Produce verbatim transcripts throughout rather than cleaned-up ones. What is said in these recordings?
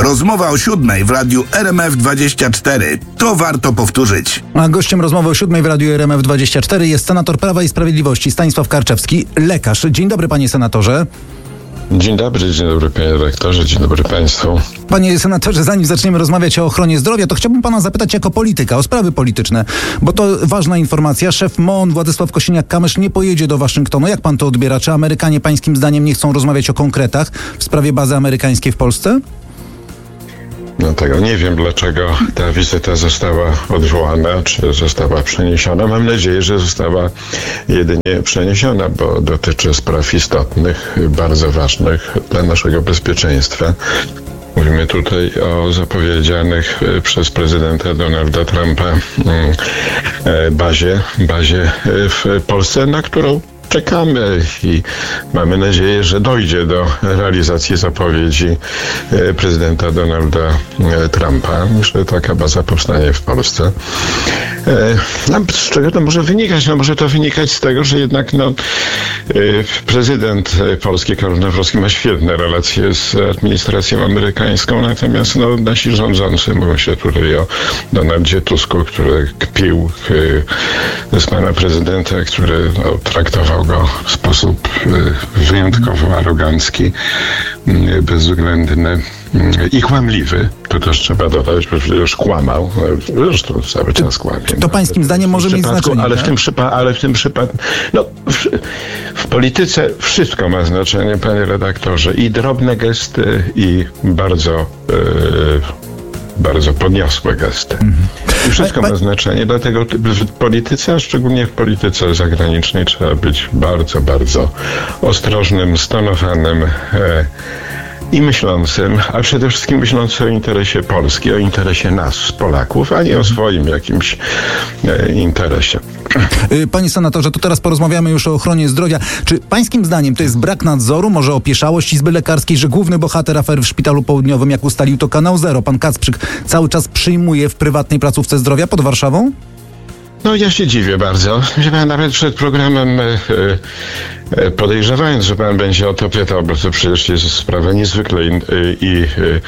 Rozmowa o siódmej w radiu R M F dwadzieścia cztery. To warto powtórzyć. A gościem rozmowy o siódmej w radiu R M F dwadzieścia cztery jest senator Prawa i Sprawiedliwości Stanisław Karczewski, lekarz. Dzień dobry, panie senatorze. Dzień dobry, dzień dobry panie redaktorze, dzień dobry państwu. Panie senatorze, zanim zaczniemy rozmawiać o ochronie zdrowia, to chciałbym pana zapytać jako polityka o sprawy polityczne, bo to ważna informacja. Szef M O N Władysław Kosiniak-Kamysz nie pojedzie do Waszyngtonu. Jak pan to odbiera? Czy Amerykanie pańskim zdaniem nie chcą rozmawiać o konkretach w sprawie bazy amerykańskiej w Polsce? No tego nie wiem, dlaczego ta wizyta została odwołana, czy została przeniesiona. Mam nadzieję, że została jedynie przeniesiona, bo dotyczy spraw istotnych, bardzo ważnych dla naszego bezpieczeństwa. Mówimy tutaj o zapowiedzianych przez prezydenta Donalda Trumpa bazie, bazie w Polsce, na którą czekamy i mamy nadzieję, że dojdzie do realizacji zapowiedzi prezydenta Donalda Trumpa, że taka baza powstanie w Polsce. No, z czego to może wynikać? No może to wynikać z tego, że jednak no, prezydent polski Karol Nawrocki ma świetne relacje z administracją amerykańską, natomiast no, nasi rządzący, mówią się tutaj o Donaldzie Tusku, który kpił z pana prezydenta, który no, traktował go w sposób wyjątkowo arogancki, bezwzględny i kłamliwy. To też trzeba dodać, bo już kłamał. Zresztą cały czas kłamie. To pańskim zdaniem może mieć znaczenie, ale tak? w tym przypadku, ale w tym przypadku, no w, w polityce wszystko ma znaczenie, panie redaktorze. I drobne gesty, i bardzo yy, bardzo podniosłe gesty. I wszystko ma znaczenie, dlatego w polityce, a szczególnie w polityce zagranicznej trzeba być bardzo, bardzo ostrożnym, stonowanym e, i myślącym, a przede wszystkim myślącym o interesie Polski, o interesie nas, Polaków, a nie o swoim jakimś e, interesie. Panie senatorze, to teraz porozmawiamy już o ochronie zdrowia. Czy pańskim zdaniem to jest brak nadzoru, może opieszałość Izby Lekarskiej, że główny bohater afery w Szpitalu Południowym, jak ustalił to Kanał Zero, pan Kacprzyk, cały czas przyjmuje w prywatnej placówce zdrowia pod Warszawą? No ja się dziwię bardzo. Ja nawet przed programem e, e, podejrzewając, że pan będzie o to pytał, bo to przecież jest sprawa niezwykle i, i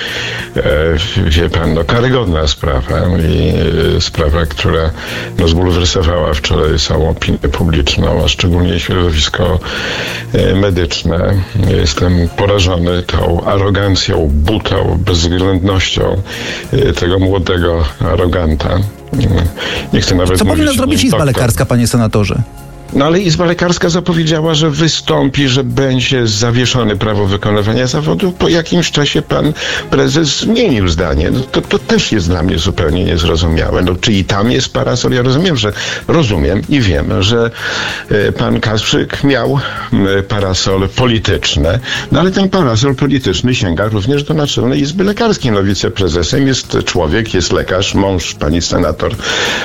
e, wie pan, no karygodna sprawa i e, sprawa, która no, zbulwersowała wczoraj całą opinię publiczną, a szczególnie środowisko e, medyczne. Jestem porażony tą arogancją, butą, bezwzględnością e, tego młodego aroganta. Nie chcę nawet Co powinna zrobić Izba Lekarska, panie senatorze? No ale Izba Lekarska zapowiedziała, że wystąpi, że będzie zawieszone prawo wykonywania zawodu. Po jakimś czasie pan prezes zmienił zdanie. No to, to też jest dla mnie zupełnie niezrozumiałe. No, czyli tam jest parasol? Ja rozumiem, że rozumiem i wiem, że e, pan Kasprzyk miał e, parasol polityczny, no ale ten parasol polityczny sięga również do Naczelnej Izby Lekarskiej. No wiceprezesem jest człowiek, jest lekarz, mąż pani senator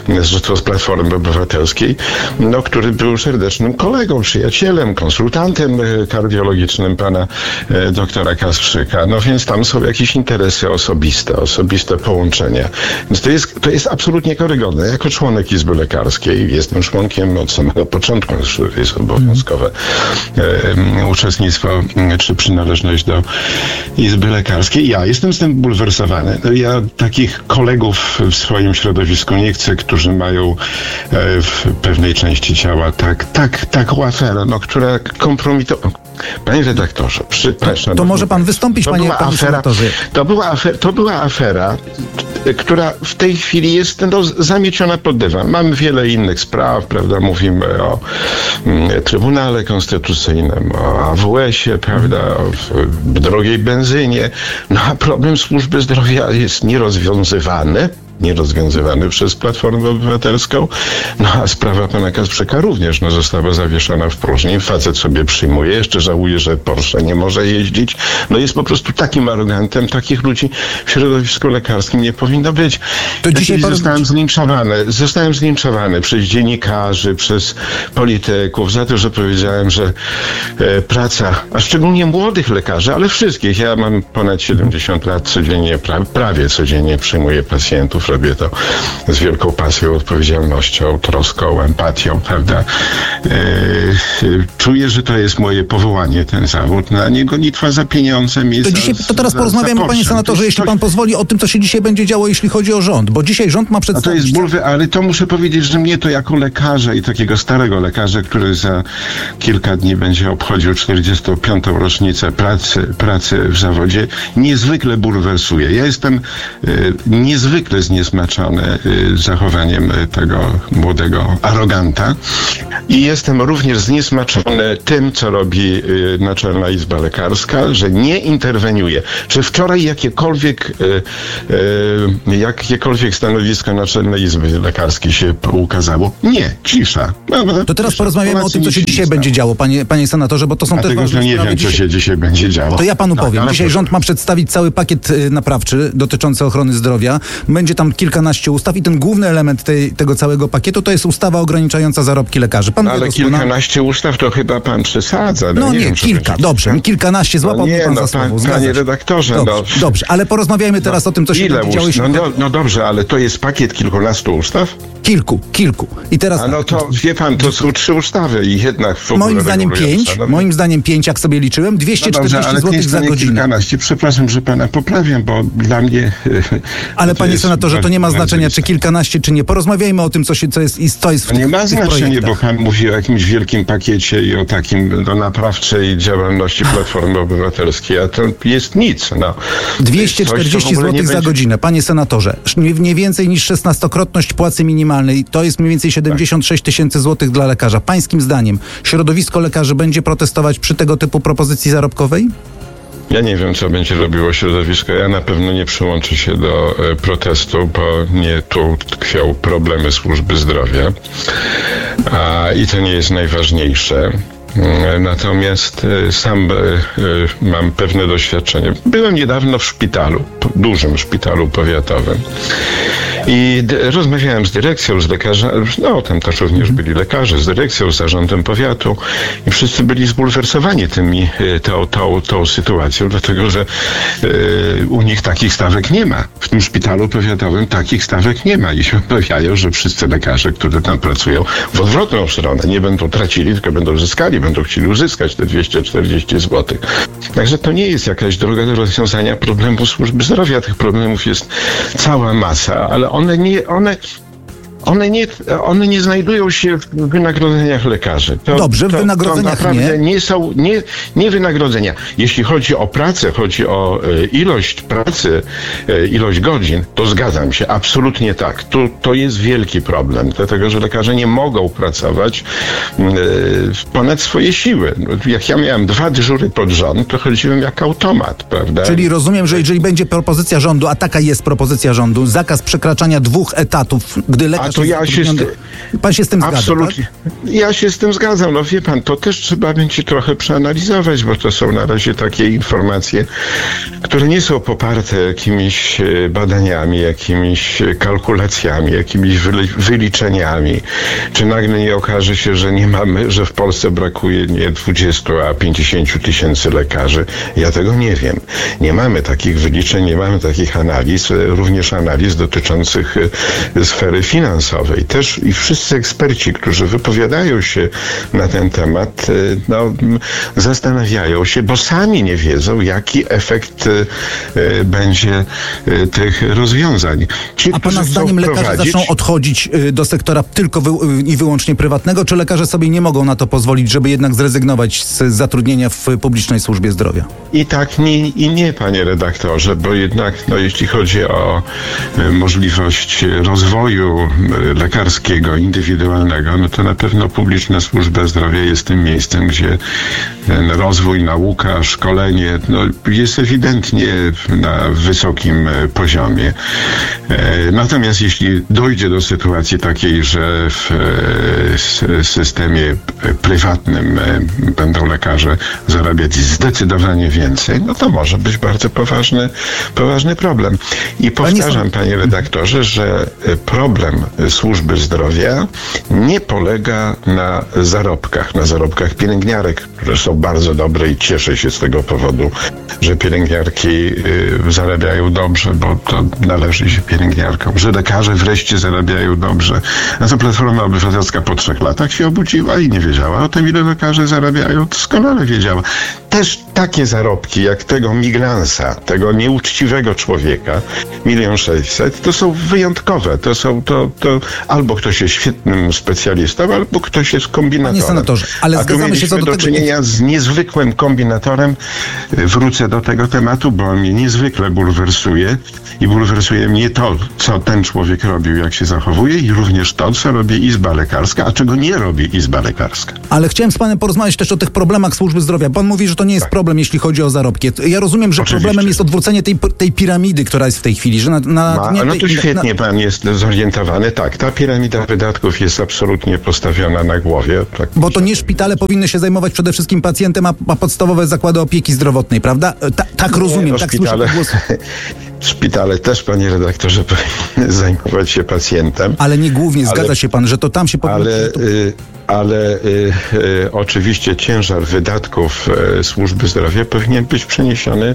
z Platformy Obywatelskiej, no który był serdecznym kolegą, przyjacielem, konsultantem kardiologicznym pana e, doktora Kasprzyka. No więc tam są jakieś interesy osobiste, osobiste połączenia. Więc to jest, to jest absolutnie karygodne. Jako członek Izby Lekarskiej, jestem członkiem od samego początku, jest obowiązkowe e, uczestnictwo czy przynależność do Izby Lekarskiej. Ja jestem z tym bulwersowany. No, ja takich kolegów w swoim środowisku nie chcę, którzy mają e, w pewnej części ciała tak, tak, taką aferę, no, która kompromitowała. Panie redaktorze, przy, to, to, to może pan wystąpić, to panie, była panie afera, senatorze. To była, afera, to była afera, która w tej chwili jest no, zamieciona pod dywan. Mamy wiele innych spraw, prawda? Mówimy o mm, Trybunale Konstytucyjnym, o A W S-ie, prawda? O drogiej benzynie. No a problem służby zdrowia jest nierozwiązywany. nierozwiązywany przez Platformę Obywatelską. No a sprawa pana Kasprzyka również no, została zawieszona w próżni. Facet sobie przyjmuje, jeszcze żałuje, że Porsche nie może jeździć. No jest po prostu takim arogantem. Takich ludzi w środowisku lekarskim nie powinno być. To dzisiaj pan... zostałem zlinczowany. Zostałem zlinczowany przez dziennikarzy, przez polityków za to, że powiedziałem, że e, praca, a szczególnie młodych lekarzy, ale wszystkich. Ja mam ponad siedemdziesiąt lat, codziennie, pra, prawie codziennie przyjmuję pacjentów. zawód. Robię to z wielką pasją, odpowiedzialnością, troską, empatią, prawda? Yy, czuję, że to jest moje powołanie, ten zawód. Na nie gonitwa za pieniądzem i To, za, dzisiaj, to teraz za, porozmawiamy, za panie senatorze, jeśli pan pozwoli, o tym, co się dzisiaj będzie działo, jeśli chodzi o rząd. Bo dzisiaj rząd ma A to przedstawić... jest bulwy, ale to muszę powiedzieć, że mnie to jako lekarza i takiego starego lekarza, który za kilka dni będzie obchodził czterdziestą piątą rocznicę pracy, pracy w zawodzie, niezwykle bulwersuje. Ja jestem y, niezwykle zniesmaczony y, zachowaniem y, tego młodego aroganta i jestem również zniesmaczony tym, co robi y, Naczelna Izba Lekarska, że nie interweniuje. Czy wczoraj jakiekolwiek y, y, jakiekolwiek stanowisko Naczelnej Izby Lekarskiej się ukazało? Nie, cisza. No, To teraz cisza. porozmawiamy o Polacy tym, co nic się nie dzisiaj stało. będzie działo, panie, panie senatorze, bo to są też Dlatego, ważne że nie sprawy. wiem, co Dzisiaj- się dzisiaj będzie działo. To ja panu Tak, powiem. ale Dzisiaj proszę. rząd ma przedstawić cały pakiet y, naprawczy dotyczący ochrony zdrowia. Będzie tam kilkanaście ustaw i ten główny element tej, tego całego pakietu to jest ustawa ograniczająca zarobki lekarzy. Pan wie Ale doskonale- kilkanaście ustaw to chyba pan przesadza. No nie, wiem, czy kilka, będzie- dobrze, kilkanaście, złapał No mnie nie, pan no, za słowo. pan- zgadza panie się. redaktorze, dobrze, no. dobrze, ale porozmawiajmy teraz o tym, co się Ile będzie działo. ustaw? jeśli No, chodzi- no, no dobrze, ale to jest pakiet kilkunastu ustaw? Kilku, kilku. I teraz A no to, wie pan, to są trzy ustawy i jednak w ogóle moim zdaniem regulująca. pięć, No, moim zdaniem pięć, jak sobie liczyłem, dwieście no dobrze, czterdzieści ale złotych pięć za to nie godzinę. kilkanaście. Przepraszam, że pana poprawiam, bo dla mnie... Ale to panie jest senatorze, to nie ma bardzo znaczenia, czy istotne. kilkanaście, czy nie. Porozmawiajmy o tym, co, się, co jest i co jest w To nie tych, ma tych znaczenia, projektach. bo pan mówi o jakimś wielkim pakiecie i o takim no, naprawczej działalności Platformy Obywatelskiej, a to jest nic. No. dwieście To jest coś, co czterdzieści w ogóle nie złotych za będzie- godzinę. Panie senatorze, nie, nie więcej niż szesnastokrotność płacy minimalnej. To jest mniej więcej siedemdziesiąt sześć tysięcy złotych dla lekarza. Pańskim zdaniem środowisko lekarzy będzie protestować przy tego typu propozycji zarobkowej? Ja nie wiem, co będzie robiło środowisko. Ja na pewno nie przyłączę się do e, protestu, bo nie tu tkwią problemy służby zdrowia. A, I to nie jest najważniejsze. E, Natomiast e, sam e, e, mam pewne doświadczenie. Byłem niedawno w szpitalu, p- dużym szpitalu powiatowym. I d- rozmawiałem z dyrekcją, z lekarzami, no tam też również byli lekarze, z dyrekcją, z zarządem powiatu i wszyscy byli zbulwersowani tymi, e, tą, tą, tą sytuacją, dlatego że e, u nich takich stawek nie ma. W tym szpitalu powiatowym takich stawek nie ma i się obawiają, że wszyscy lekarze, którzy tam pracują w odwrotną stronę, nie będą tracili, tylko będą zyskali, będą chcieli uzyskać te dwieście czterdzieści złotych. Także to nie jest jakaś droga do rozwiązania problemu służby zdrowia. Tych problemów jest cała masa, ale one nie, one, one nie, one nie znajdują się w wynagrodzeniach lekarzy. To, Dobrze, w to, wynagrodzeniach to naprawdę nie. nie są, nie, nie wynagrodzenia. Jeśli chodzi o pracę, chodzi o e, ilość pracy, e, ilość godzin, to zgadzam się, absolutnie tak. Tu, to jest wielki problem, dlatego że lekarze nie mogą pracować e, ponad swoje siły. Jak ja miałem dwa dyżury pod rząd, to chodziłem jak automat, prawda? Czyli rozumiem, że jeżeli będzie propozycja rządu, a taka jest propozycja rządu, zakaz przekraczania dwóch etatów, gdy lekarz A to jest ja się z zatrudniony- Pan się z tym zgadza, Absolutnie. tak? Ja się z tym zgadzam. No wie pan, to też trzeba będzie trochę przeanalizować, bo to są na razie takie informacje, które nie są poparte jakimiś e, badaniami, jakimiś e, kalkulacjami, jakimiś wyli- wyliczeniami. Czy nagle nie okaże się, że nie mamy, że w Polsce brakuje nie dwudziestu, a pięćdziesięciu tysięcy lekarzy? Ja tego nie wiem. Nie mamy takich wyliczeń, nie mamy takich analiz, e, również analiz dotyczących e, sfery finansowej. Też i wszyscy eksperci, którzy wypowiadają się na ten temat, e, no, m, zastanawiają się, bo sami nie wiedzą, jaki efekt e, e, będzie e, tych rozwiązań. Ci, A którzy pana chcą zdaniem lekarze wprowadzić- zaczną odchodzić y, do sektora tylko wy, y, i wyłącznie prywatnego, czy lekarze sobie nie mogą na to pozwolić, żeby jednak zrezygnować z zatrudnienia w publicznej służbie zdrowia? I tak nie, i nie, panie redaktorze, bo jednak, no, jeśli chodzi o e, możliwość rozwoju e, lekarskiego, indywidualnego, no to na pewno publiczna służba zdrowia jest tym miejscem, gdzie ten rozwój, nauka, szkolenie, no, jest ewidentnie na wysokim e, poziomie. E, Natomiast jeśli dojdzie do sytuacji takiej, że w e, s- systemie p- prywatnym e, będą lekarze zarabiać zdecydowanie więcej, no to może być bardzo poważny, poważny problem. I powtarzam, panie redaktorze, że e, problem służby zdrowia nie polega na zarobkach, na zarobkach pielęgniarek, które są bardzo dobre i cieszę się z tego powodu, że pielęgniarki y, zarabiają dobrze, bo to należy się pielęgniarkom, że lekarze wreszcie zarabiają dobrze. A to Platforma Obywatelska po trzech latach się obudziła i nie wiedziała o tym, ile lekarze zarabiają, doskonale wiedziała. Też takie zarobki, jak tego migransa, tego nieuczciwego człowieka, milion sześćset, to są wyjątkowe. To są, to, to albo ktoś jest świetnym specjalistą, albo ktoś jest kombinatorem. Panie senatorze, ale A tu zgadzamy się co mieliśmy do do tego... czynienia z niezwykłym kombinatorem. Wrócę do tego tematu, bo on mnie niezwykle bulwersuje i bulwersuje mnie to, co ten człowiek robił, jak się zachowuje i również to, co robi Izba Lekarska, a czego nie robi Izba Lekarska. Ale chciałem z panem porozmawiać też o tych problemach służby zdrowia. Pan mówi, że to nie jest Tak. problem, jeśli chodzi o zarobki. Ja rozumiem, że Oczywiście. problemem jest odwrócenie tej, tej piramidy, która jest w tej chwili. Że na, na, Ma, nie no tej- to świetnie na, pan jest zorientowany. Tak, ta piramida wydatków jest absolutnie postawiona na głowie. Tak. Bo to nie szpitale powinny się zajmować przede wszystkim pacjentem, a, a podstawowe zakłady opieki zdrowotnej, prawda? Ta, tak rozumiem, Nie, no, tak szpitale, słyszę głos. szpitale też, panie redaktorze, powinny zajmować się pacjentem. Ale nie głównie, zgadza Ale- się pan, że to tam się powinno... Ale, że to- y, ale y, y, oczywiście ciężar wydatków y, służby zdrowia powinien być przeniesiony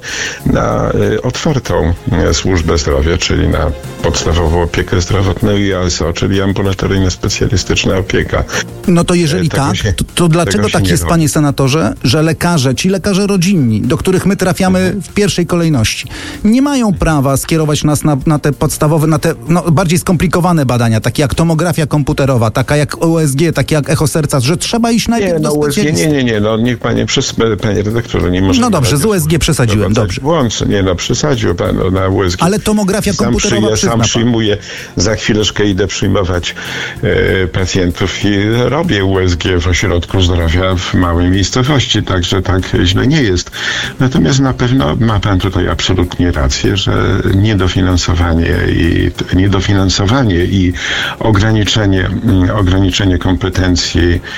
na y, otwartą y, służbę zdrowia, czyli na podstawową opiekę zdrowotną i A S O, czyli ambulatoryjna specjalistyczna opieka. No to jeżeli Tego tak, się- to, to dlaczego tego się tak nie jest, robi. panie senatorze, że lekarze, ci lekarze rodzinni, do których my trafiamy Mhm. w pierwszej kolejności, nie mają prawa skierować nas na, na te podstawowe, na te no, bardziej skomplikowane badania, takie jak tomografia komputerowa, taka jak U S G, takie jak echo serca, że trzeba iść najpierw Nie, do no U S G, specjalisty. nie, nie, nie, no niech panie, przys- panie redaktorze, nie może... No dobrze, z U S G przesadziłem, dobrze. Błąd, nie no, przesadził pan no, na U S G. Ale tomografia sam komputerowa, przyjdę, przyzna sam pan. przyjmuję, za chwileczkę idę przyjmować e, pacjentów i robię U S G w ośrodku zdrowia w małej miejscowości, także tak źle nie jest. Natomiast na pewno ma pan tutaj absolutnie rację, że niedofinansowanie i niedofinansowanie i ograniczenie, mm, ograniczenie kompetencji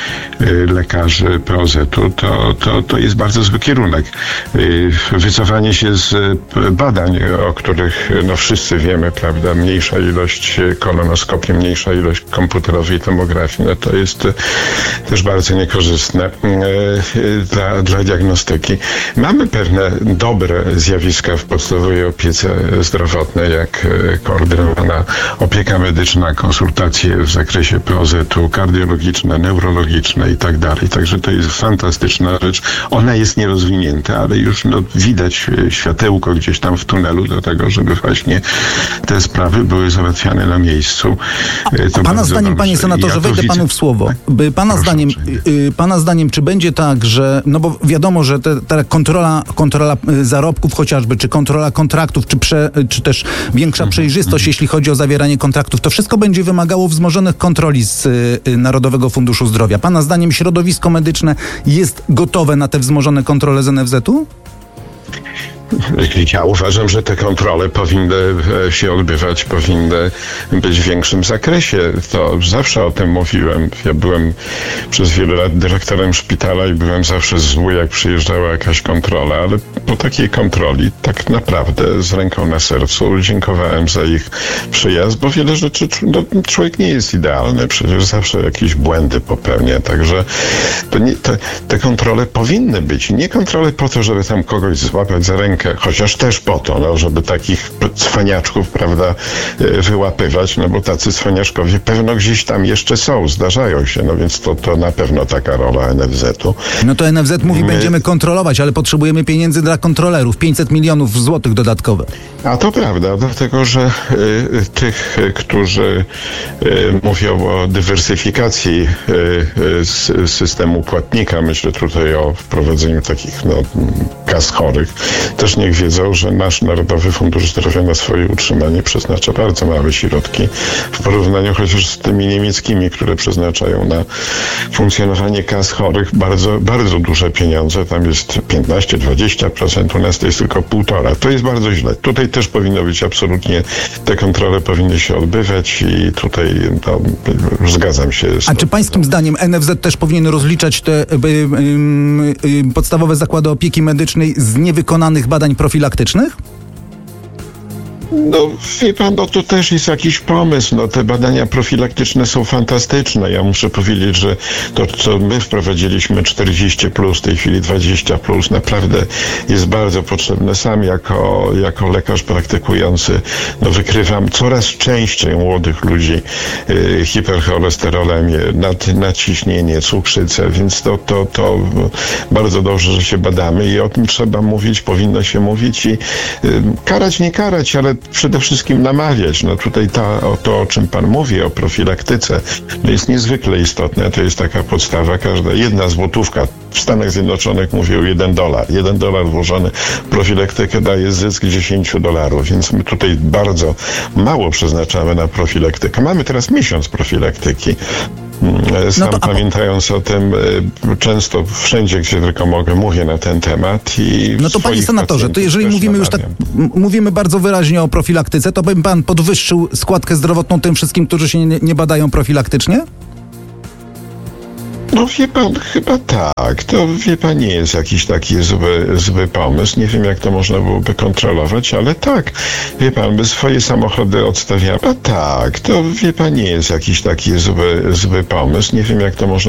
y, lekarzy P O Z u to, to, to jest bardzo zły kierunek. Y, Wycofanie się z y, badań, o których no, wszyscy wiemy, prawda, mniejsza ilość kolonoskopii, mniejsza ilość komputerowej tomografii, no to jest y, też bardzo niekorzystne y, y, dla, dla diagnostyki. Mamy pewne dobre zjawiska w podstawowej opiece zdrowotnej, jak y, koordynowana opieka medyczna, konsultacje w zakresie P O Z u, kardiologiczne, neurologiczne i tak dalej. Także to jest fantastyczna rzecz. Ona jest nierozwinięta, ale już no, widać e, światełko gdzieś tam w tunelu do tego, żeby właśnie te sprawy były załatwiane na miejscu. E, to Pana bardzo zdaniem, dobrze. panie senatorze, Ja to wejdę widzę. panu w słowo. By Pana Proszę zdaniem, uprzejmie. y, pana zdaniem, czy będzie tak, że, no bo wiadomo, że te, ta kontrola, kontrola y, zarobków chociażby, czy kontrola kontraktów, czy, prze, y, czy też większa przejrzystość, jeśli chodzi o zawieranie kontraktów, to wszystko będzie wymagało wzmożonych kontroli z y, y, Narodowego Funduszu Zdrowia. Pana zdaniem środowisko medyczne jest gotowe na te wzmożone kontrole z N F Z u? Ja uważam, że te kontrole powinny e, się odbywać, powinny być w większym zakresie. To zawsze o tym mówiłem. Ja byłem przez wiele lat dyrektorem szpitala i byłem zawsze zły, jak przyjeżdżała jakaś kontrola, ale po takiej kontroli tak naprawdę z ręką na sercu dziękowałem za ich przyjazd, bo wiele rzeczy, no, człowiek nie jest idealny, przecież zawsze jakieś błędy popełnia, także to nie, te, te kontrole powinny być. Nie kontrole po to, żeby tam kogoś złapać za rękę, chociaż też po to, no, żeby takich cwaniaczków, prawda, e, wyłapywać, no bo tacy cwaniaczkowie pewno gdzieś tam jeszcze są, zdarzają się, no więc to, to na pewno taka rola N F Z u. No to N F Z mówi, My- będziemy kontrolować, ale potrzebujemy pieniędzy dla kontrolerów, pięćset milionów złotych dodatkowe. A to prawda, dlatego że y, y, tych, y, którzy y, mówią o dywersyfikacji y, y, s- systemu płatnika, myślę tutaj o wprowadzeniu takich no, kas chorych, też niech wiedzą, że nasz Narodowy Fundusz Zdrowia na swoje utrzymanie przeznacza bardzo małe środki w porównaniu chociaż z tymi niemieckimi, które przeznaczają na funkcjonowanie kas chorych bardzo, bardzo duże pieniądze. Tam jest piętnaście do dwudziestu procent, u nas to jest tylko półtora. To jest bardzo źle. Tutaj też powinno być absolutnie, te kontrole powinny się odbywać i tutaj no, zgadzam się z A czy pańskim zdaniem N F Z też powinien rozliczać te y, y, y, podstawowe zakłady opieki medycznej z niewykonanych badań profilaktycznych? No, wie pan, no to też jest jakiś pomysł. No, te badania profilaktyczne są fantastyczne. Ja muszę powiedzieć, że to, co my wprowadziliśmy czterdzieści plus, w tej chwili dwadzieścia plus, naprawdę jest bardzo potrzebne. Sam jako, jako lekarz praktykujący, no, wykrywam coraz częściej u młodych ludzi y, hipercholesterolemię, nad, nadciśnienie, cukrzycę, więc to, to, to bardzo dobrze, że się badamy i o tym trzeba mówić, powinno się mówić i y, karać, nie karać, ale przede wszystkim namawiać. No tutaj ta, o to, o czym pan mówi, o profilaktyce, no jest niezwykle istotne. To jest taka podstawa. Każda jedna złotówka w Stanach Zjednoczonych mówię o jeden dolar. Jeden dolar włożony w profilaktykę daje zysk dziesięć dolarów, więc my tutaj bardzo mało przeznaczamy na profilaktykę. Mamy teraz miesiąc profilaktyki. Sam No to, pamiętając o tym, często wszędzie, gdzie tylko mogę, mówię na ten temat i No to panie swoich senatorze, to pacjentów jeżeli też mówimy już tak, namawiam. m- mówimy bardzo wyraźnie o profilaktyce, to by pan podwyższył składkę zdrowotną tym wszystkim, którzy się nie, nie badają profilaktycznie? No wie pan, chyba tak. To wie pan, nie jest jakiś taki zły, zły pomysł. Nie wiem, jak to można byłoby kontrolować, ale tak. Wie pan, my swoje samochody odstawiamy. A tak, to wie pan, nie jest jakiś taki zły, zły pomysł. Nie wiem, jak to można